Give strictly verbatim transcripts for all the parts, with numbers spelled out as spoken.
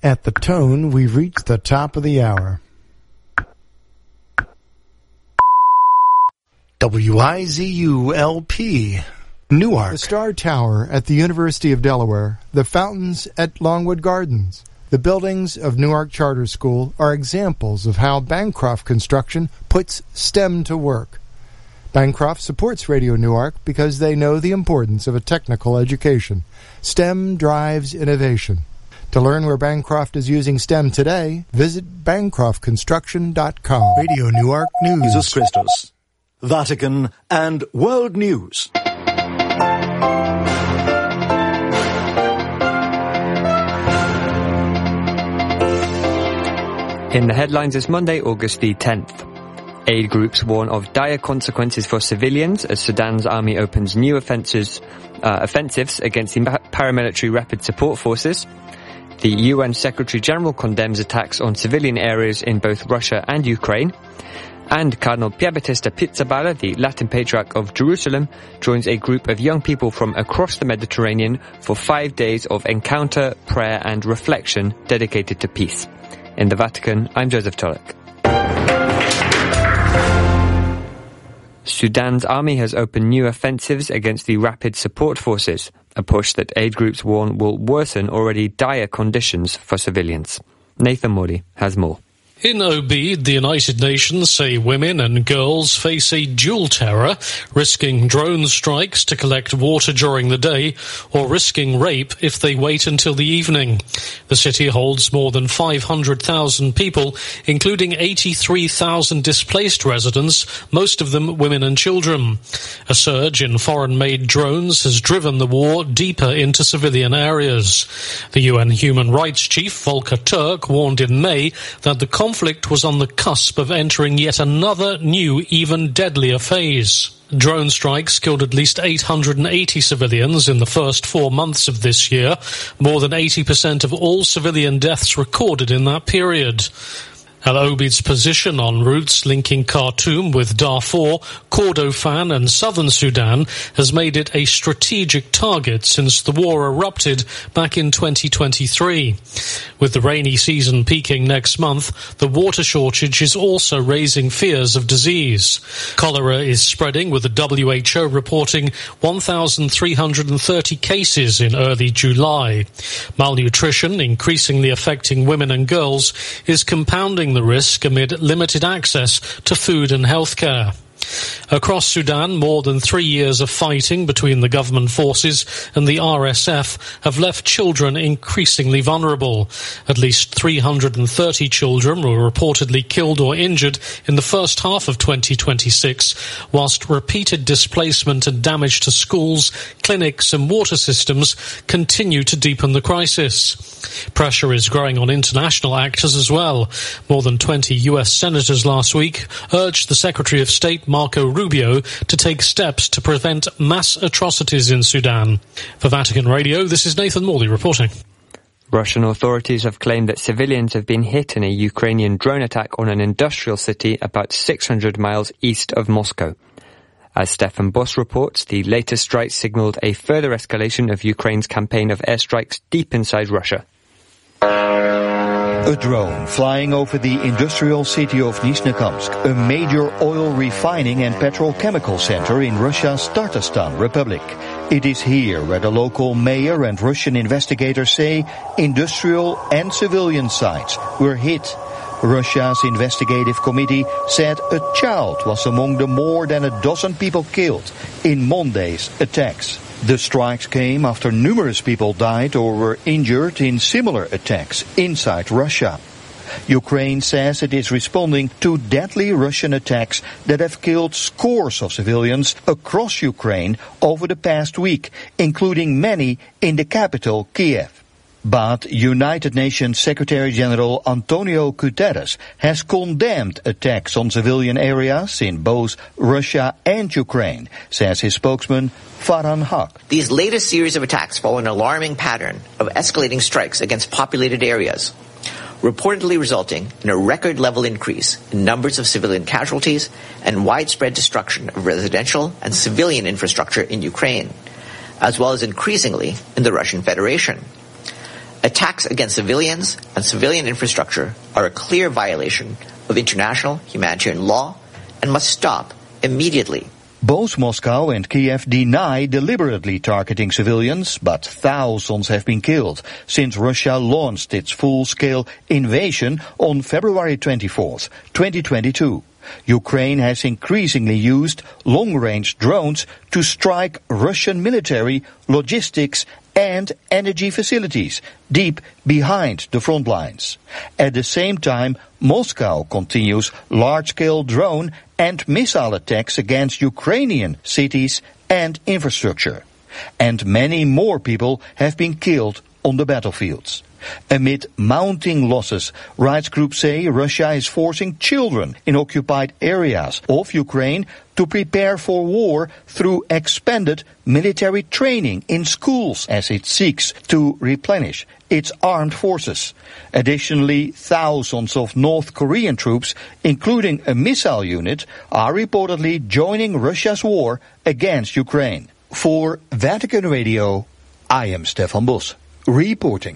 At the tone, we've reached the top of the hour. W I Z U L P, Newark. The Star Tower at the University of Delaware, the fountains at Longwood Gardens, the buildings of Newark Charter School are examples of how Bancroft Construction puts STEM to work. Bancroft supports Radio Newark because they know the importance of a technical education. STEM drives innovation. To learn where Bancroft is using STEM today, visit bancroft construction dot com. Radio Newark News. Jesus Christus, Vatican, and World News. In the headlines this Monday, August the tenth. Aid groups warn of dire consequences for civilians as Sudan's army opens new offensives, uh, offensives against the paramilitary rapid support forces. The U N Secretary-General condemns attacks on civilian areas in both Russia and Ukraine. And Cardinal Pierbattista Pizzaballa, the Latin Patriarch of Jerusalem, joins a group of young people from across the Mediterranean for five days of encounter, prayer and reflection dedicated to peace. In the Vatican, I'm Joseph Tulloch. Sudan's army has opened new offensives against the rapid support forces, a push that aid groups warn will worsen already dire conditions for civilians. Nathan Mori has more. In Obeid, the United Nations say women and girls face a dual terror, risking drone strikes to collect water during the day or risking rape if they wait until the evening. The city holds more than five hundred thousand people, including eighty-three thousand displaced residents, most of them women and children. A surge in foreign-made drones has driven the war deeper into civilian areas. The U N Human Rights Chief, Volker Turk, warned in May that the conflict conflict was on the cusp of entering yet another new, even deadlier phase. Drone strikes killed at least eight hundred eighty civilians in the first four months of this year, more than eighty percent of all civilian deaths recorded in that period. Al Obeid's position on routes linking Khartoum with Darfur, Kordofan and southern Sudan has made it a strategic target since the war erupted back in twenty twenty-three. With the rainy season peaking next month, the water shortage is also raising fears of disease. Cholera is spreading, with the W H O reporting one thousand three hundred thirty cases in early July. Malnutrition, increasingly affecting women and girls, is compounding the risk amid limited access to food and healthcare. Across Sudan, more than three years of fighting between the government forces and the R S F have left children increasingly vulnerable. At least three hundred thirty children were reportedly killed or injured in the first half of twenty twenty-six, whilst repeated displacement and damage to schools, clinics and water systems continue to deepen the crisis. Pressure is growing on international actors as well. More than twenty U S senators last week urged the Secretary of State Marco Rubio to take steps to prevent mass atrocities in Sudan. For Vatican Radio, this is Nathan Morley reporting. Russian authorities have claimed that civilians have been hit in a Ukrainian drone attack on an industrial city about six hundred miles east of Moscow. As Stefan Boss reports, the latest strikes signalled a further escalation of Ukraine's campaign of airstrikes deep inside Russia. A drone flying over the industrial city of Nizhnekamsk, a major oil refining and petrochemical center in Russia's Tatarstan Republic. It is here where the local mayor and Russian investigators say industrial and civilian sites were hit. Russia's investigative committee said a child was among the more than a dozen people killed in Monday's attacks. The strikes came after numerous people died or were injured in similar attacks inside Russia. Ukraine says it is responding to deadly Russian attacks that have killed scores of civilians across Ukraine over the past week, including many in the capital, Kiev. But United Nations Secretary-General Antonio Guterres has condemned attacks on civilian areas in both Russia and Ukraine, says his spokesman Farhan Haq. These latest series of attacks follow an alarming pattern of escalating strikes against populated areas, reportedly resulting in a record-level increase in numbers of civilian casualties and widespread destruction of residential and civilian infrastructure in Ukraine, as well as increasingly in the Russian Federation. Attacks against civilians and civilian infrastructure are a clear violation of international humanitarian law and must stop immediately. Both Moscow and Kiev deny deliberately targeting civilians, but thousands have been killed since Russia launched its full-scale invasion on February twenty-fourth, twenty twenty-two. Ukraine has increasingly used long-range drones to strike Russian military, logistics and energy facilities deep behind the front lines. At the same time, Moscow continues large-scale drone and missile attacks against Ukrainian cities and infrastructure. And many more people have been killed on the battlefields. Amid mounting losses, rights groups say Russia is forcing children in occupied areas of Ukraine to prepare for war through expanded military training in schools as it seeks to replenish its armed forces. Additionally, thousands of North Korean troops, including a missile unit, are reportedly joining Russia's war against Ukraine. For Vatican Radio, I am Stefan Bos, reporting.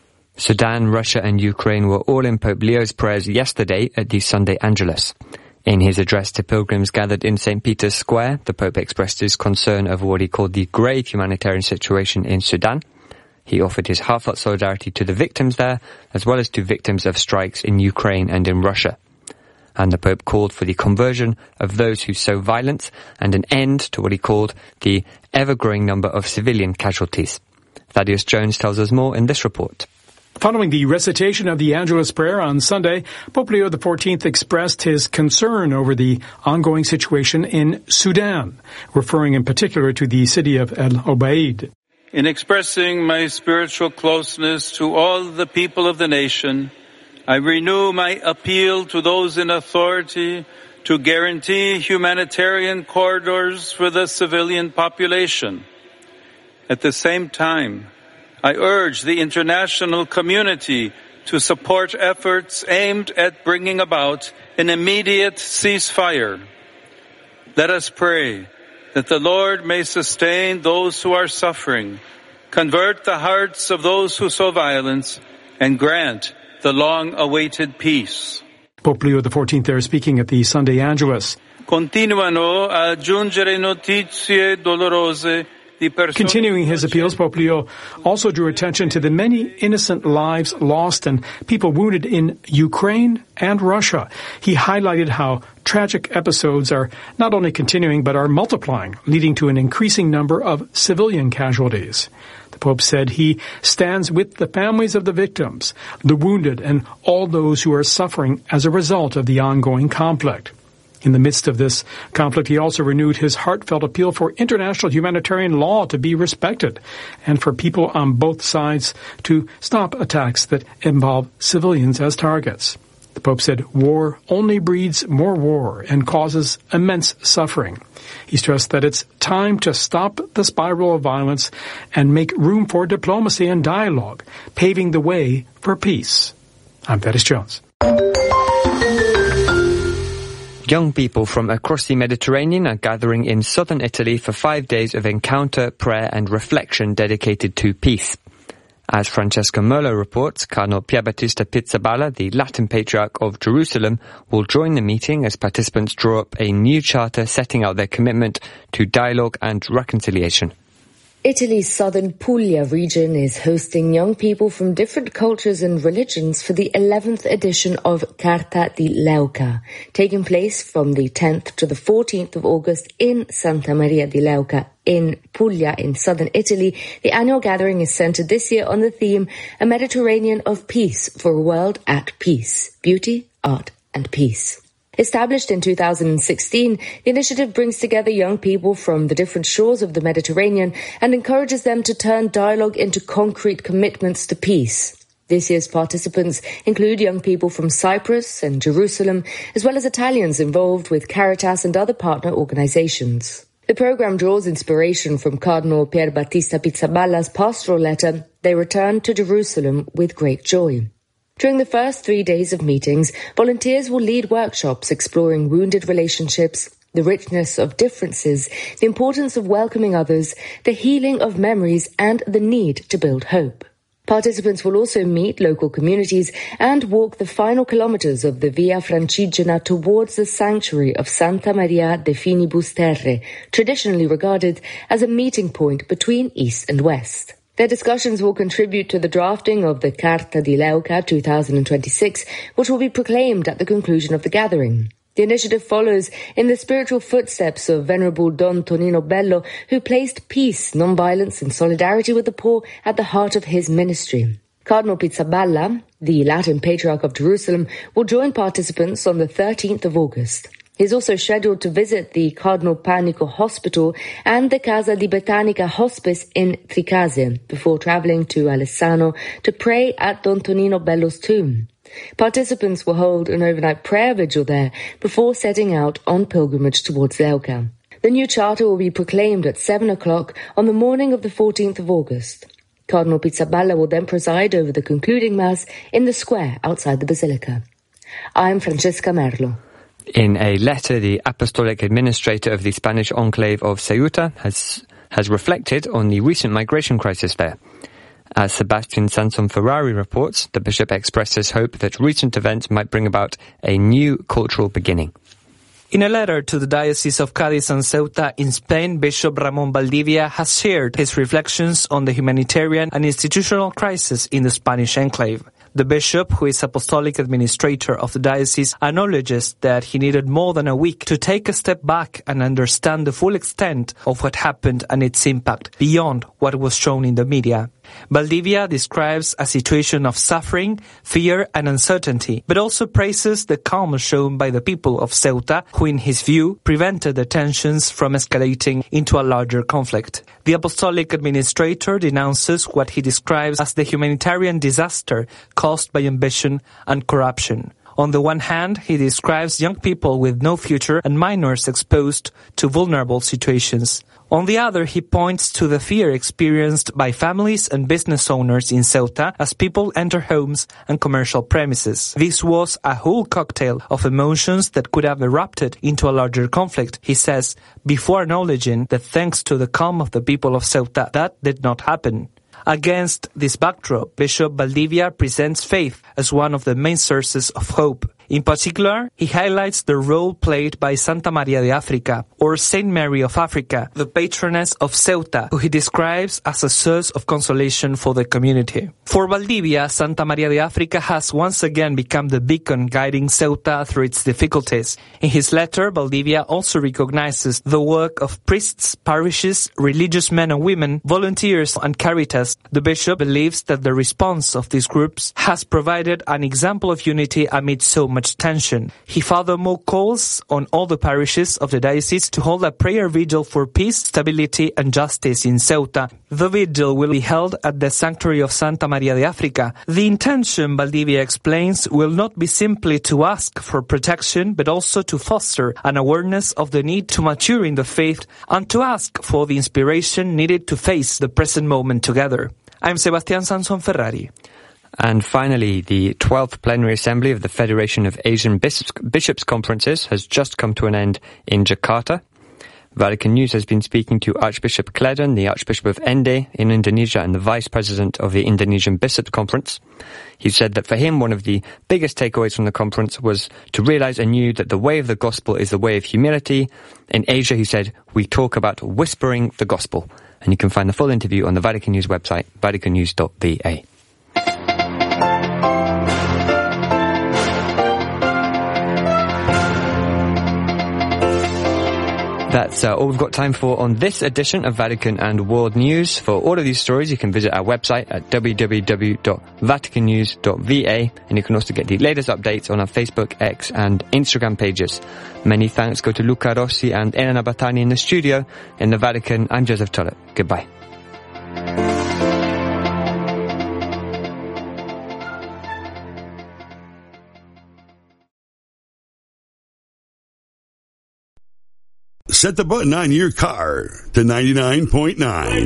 Sudan, Russia and Ukraine were all in Pope Leo's prayers yesterday at the Sunday Angelus. In his address to pilgrims gathered in Saint Peter's Square, the Pope expressed his concern over what he called the grave humanitarian situation in Sudan. He offered his heartfelt solidarity to the victims there, as well as to victims of strikes in Ukraine and in Russia. And the Pope called for the conversion of those who sow violence and an end to what he called the ever-growing number of civilian casualties. Thaddeus Jones tells us more in this report. Following the recitation of the Angelus prayer on Sunday, Pope Leo the fourteenth expressed his concern over the ongoing situation in Sudan, referring in particular to the city of El Obeid. In expressing my spiritual closeness to all the people of the nation, I renew my appeal to those in authority to guarantee humanitarian corridors for the civilian population. At the same time, I urge the international community to support efforts aimed at bringing about an immediate ceasefire. Let us pray that the Lord may sustain those who are suffering, convert the hearts of those who sow violence, and grant the long-awaited peace. Pope Leo the fourteenth there speaking at the Sunday Angelus. Continuano a giungere notizie dolorose. Continuing his appeals, Pope Leo also drew attention to the many innocent lives lost and people wounded in Ukraine and Russia. He highlighted how tragic episodes are not only continuing but are multiplying, leading to an increasing number of civilian casualties. The Pope said he stands with the families of the victims, the wounded, and all those who are suffering as a result of the ongoing conflict. In the midst of this conflict, he also renewed his heartfelt appeal for international humanitarian law to be respected and for people on both sides to stop attacks that involve civilians as targets. The Pope said war only breeds more war and causes immense suffering. He stressed that it's time to stop the spiral of violence and make room for diplomacy and dialogue, paving the way for peace. I'm Thaddeus Jones. Young people from across the Mediterranean are gathering in southern Italy for five days of encounter, prayer and reflection dedicated to peace. As Francesca Merlo reports, Cardinal Pierbattista Pizzaballa, the Latin Patriarch of Jerusalem, will join the meeting as participants draw up a new charter setting out their commitment to dialogue and reconciliation. Italy's southern Puglia region is hosting young people from different cultures and religions for the eleventh edition of Carta di Leuca, taking place from the tenth to the fourteenth of August in Santa Maria di Leuca in Puglia in southern Italy. The annual gathering is centered this year on the theme, A Mediterranean of Peace for a World at Peace, Beauty, Art and Peace. Established in two thousand sixteen, the initiative brings together young people from the different shores of the Mediterranean and encourages them to turn dialogue into concrete commitments to peace. This year's participants include young people from Cyprus and Jerusalem, as well as Italians involved with Caritas and other partner organizations. The program draws inspiration from Cardinal Pierbattista Pizzaballa's pastoral letter, They Return to Jerusalem with Great Joy. During the first three days of meetings, volunteers will lead workshops exploring wounded relationships, the richness of differences, the importance of welcoming others, the healing of memories, and the need to build hope. Participants will also meet local communities and walk the final kilometres of the Via Francigena towards the sanctuary of Santa Maria de Finibus Terre, traditionally regarded as a meeting point between East and West. Their discussions will contribute to the drafting of the Carta di Leuca twenty twenty-six, which will be proclaimed at the conclusion of the gathering. The initiative follows in the spiritual footsteps of Venerable Don Tonino Bello, who placed peace, non-violence and solidarity with the poor at the heart of his ministry. Cardinal Pizzaballa, the Latin Patriarch of Jerusalem, will join participants on the thirteenth of August. He is also scheduled to visit the Cardinal Panico Hospital and the Casa di Botanica Hospice in Tricase before travelling to Alessano to pray at Don Tonino Bello's tomb. Participants will hold an overnight prayer vigil there before setting out on pilgrimage towards Leuca. The new charter will be proclaimed at seven o'clock on the morning of the fourteenth of August. Cardinal Pizzaballa will then preside over the concluding Mass in the square outside the Basilica. I'm Francesca Merlo. In a letter, the Apostolic Administrator of the Spanish enclave of Ceuta has, has reflected on the recent migration crisis there. As Sebastian Sanson Ferrari reports, the bishop expresses hope that recent events might bring about a new cultural beginning. In a letter to the Diocese of Cádiz and Ceuta in Spain, Bishop Ramón Valdivia has shared his reflections on the humanitarian and institutional crisis in the Spanish enclave. The bishop, who is apostolic administrator of the diocese, acknowledges that he needed more than a week to take a step back and understand the full extent of what happened and its impact beyond what was shown in the media. Valdivia describes a situation of suffering, fear and uncertainty, but also praises the calm shown by the people of Ceuta, who in his view prevented the tensions from escalating into a larger conflict. The apostolic administrator denounces what he describes as the humanitarian disaster caused by ambition and corruption. On the one hand, he describes young people with no future and minors exposed to vulnerable situations. On the other, he points to the fear experienced by families and business owners in Ceuta as people enter homes and commercial premises. This was a whole cocktail of emotions that could have erupted into a larger conflict, he says, before acknowledging that thanks to the calm of the people of Ceuta, that did not happen. Against this backdrop, Bishop Valdivia presents faith as one of the main sources of hope. In particular, he highlights the role played by Santa Maria de Africa, or Saint Mary of Africa, the patroness of Ceuta, who he describes as a source of consolation for the community. For Valdivia, Santa Maria de Africa has once again become the beacon guiding Ceuta through its difficulties. In his letter, Valdivia also recognizes the work of priests, parishes, religious men and women, volunteers and Caritas. The bishop believes that the response of these groups has provided an example of unity amid so much tension. He furthermore calls on all the parishes of the diocese to hold a prayer vigil for peace, stability and justice in Ceuta. The vigil will be held at the sanctuary of Santa Maria de Africa. The intention, Valdivia explains, will not be simply to ask for protection, but also to foster an awareness of the need to mature in the faith and to ask for the inspiration needed to face the present moment together. I'm Sebastian Sanson Ferrari. And finally, the twelfth Plenary Assembly of the Federation of Asian Bishops, Bishops Conferences has just come to an end in Jakarta. Vatican News has been speaking to Archbishop Kledan, the Archbishop of Ende in Indonesia and the Vice President of the Indonesian Bishops Conference. He said that for him, one of the biggest takeaways from the conference was to realize anew that the way of the gospel is the way of humility. In Asia, he said, we talk about whispering the gospel. And you can find the full interview on the Vatican News website, vatican news dot v a. That's uh, all we've got time for on this edition of Vatican and World News. For all of these stories, you can visit our website at w w w dot vatican news dot v a, and you can also get the latest updates on our Facebook, X and Instagram pages. Many thanks go to Luca Rossi and Elena Battani in the studio. In the Vatican, I'm Joseph Tollett. Goodbye. Set the button on your car to ninety-nine point nine.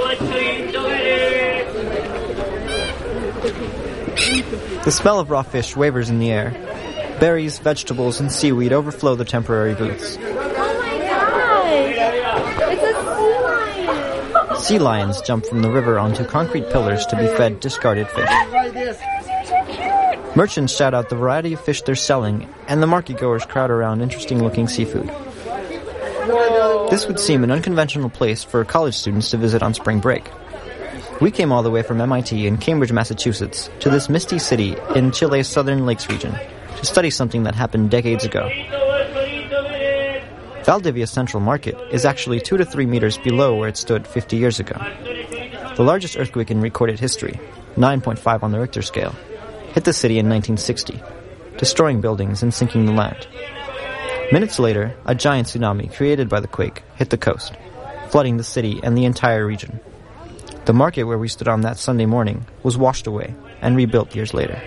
The smell of raw fish wavers in the air. Berries, vegetables, and seaweed overflow the temporary booths. Oh my gosh! It's a sea lion! Sea lions jump from the river onto concrete pillars to be fed discarded fish. Merchants shout out the variety of fish they're selling, and the market-goers crowd around interesting-looking seafood. This would seem an unconventional place for college students to visit on spring break. We came all the way from M I T in Cambridge, Massachusetts, to this misty city in Chile's southern lakes region to study something that happened decades ago. Valdivia Central Market is actually two to three meters below where it stood fifty years ago. The largest earthquake in recorded history, nine point five on the Richter scale, hit the city in nineteen sixty, destroying buildings and sinking the land. Minutes later, a giant tsunami created by the quake hit the coast, flooding the city and the entire region. The market where we stood on that Sunday morning was washed away and rebuilt years later.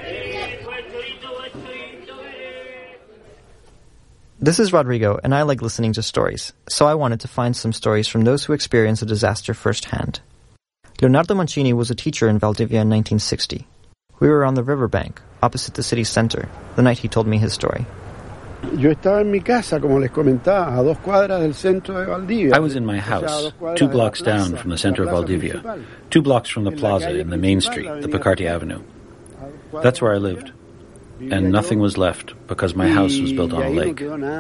This is Rodrigo, and I like listening to stories, so I wanted to find some stories from those who experienced a disaster firsthand. Leonardo Mancini was a teacher in Valdivia in nineteen sixty. We were on the riverbank, opposite the city center, the night he told me his story. Yo estaba en mi casa, como les comentaba, a dos cuadras del centro de Valdivia. I was in my house, two blocks down from the center of Valdivia, two blocks from the plaza in the main street, the Picarte Avenue. That's where I lived. And nothing was left because my house was built on a lake.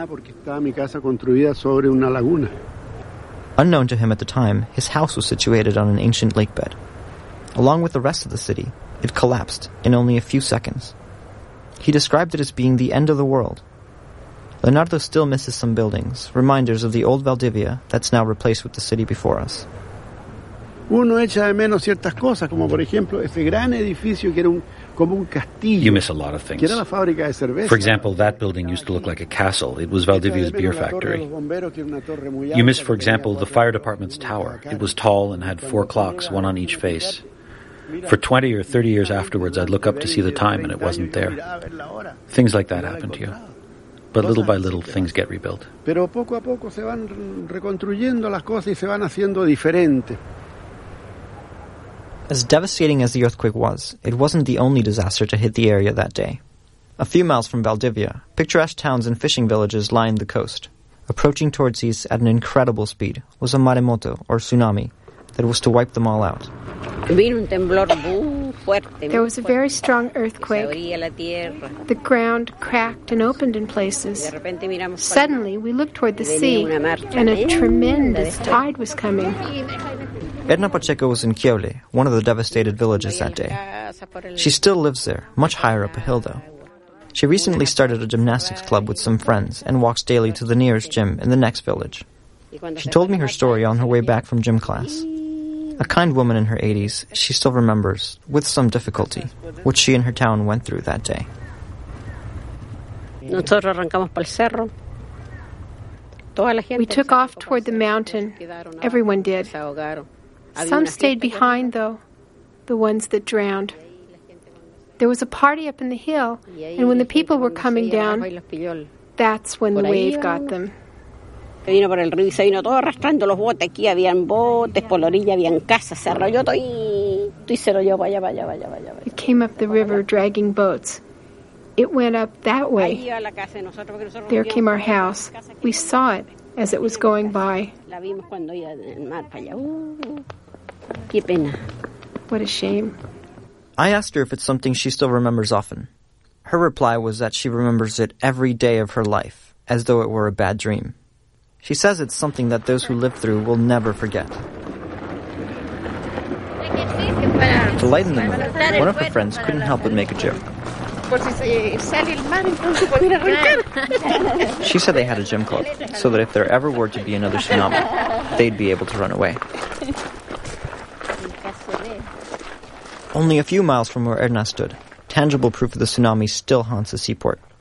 Unknown to him at the time, his house was situated on an ancient lake bed. Along with the rest of the city, it collapsed in only a few seconds. He described it as being the end of the world. Leonardo still misses some buildings, reminders of the old Valdivia that's now replaced with the city before us. Uno echa de menos ciertas cosas, como por ejemplo ese gran edificio que era un como un castillo. You miss a lot of things. Que era la fábrica de cerveza. For example, that building used to look like a castle. It was Valdivia's beer factory. You miss, for example, the fire department's tower. It was tall and had four clocks, one on each face. For twenty or thirty years afterwards, I'd look up to see the time and it wasn't there. Things like that happen to you. But little by little, things get rebuilt. Pero poco a poco se van reconstruyendo las cosas y se van haciendo diferentes. As devastating as the earthquake was, it wasn't the only disaster to hit the area that day. A few miles from Valdivia, picturesque towns and fishing villages lined the coast. Approaching towards these at an incredible speed was a maremoto, or tsunami, that was to wipe them all out. There was a very strong earthquake. The ground cracked and opened in places. Suddenly, we looked toward the sea, and a tremendous tide was coming. Edna Pacheco was in Kieule, one of the devastated villages that day. She still lives there, much higher up a hill though. She recently started a gymnastics club with some friends and walks daily to the nearest gym in the next village. She told me her story on her way back from gym class. A kind woman in her eighties, she still remembers, with some difficulty, what she and her town went through that day. We took off toward the mountain. Everyone did. Some stayed behind, though, the ones that drowned. There was a party up in the hill, and when the people were coming down, that's when the wave got them. Vino por el río y se vino todo arrastrando los botes. Aquí habían botes, por la orilla habían casas, se arrolló todo y se lo llevó para allá, para allá, para allá. It came up the river dragging boats. It went up that way. There came our house. We saw it as it was going by. What a shame. I asked her if it's something she still remembers often. Her reply was that she remembers it every day of her life, as though it were a bad dream. She says it's something that those who live through will never forget. To lighten the mood, one of her friends couldn't help but make a joke. She said they had a gym club, so that if there ever were to be another tsunami, they'd be able to run away. Only a few miles from where Edna stood, tangible proof of the tsunami still haunts the seaport.